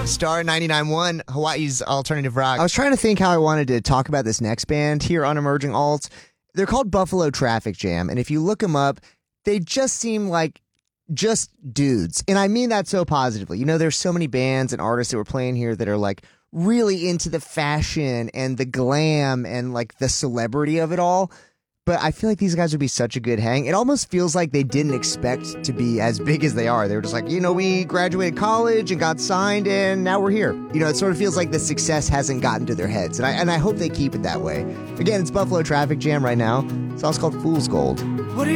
Star 99.1, Hawaii's alternative rock. I was trying to think how I wanted to talk about this next band here on Emerging Alts. They're called Buffalo Traffic Jam, and if you look them up, they just seem like just dudes. And I mean that so positively. You know, there's so many bands and artists that were playing here that are like really into the fashion and the glam and like the celebrity of it all. But I feel like these guys would be such a good hang. It almost feels like they didn't expect to be as big as they are. They were just like, you know, we graduated college and got signed and now we're here. You know, it sort of feels like the success hasn't gotten to their heads. And I hope they keep it that way. Again, it's Buffalo Traffic Jam right now. The song's called Fool's Gold.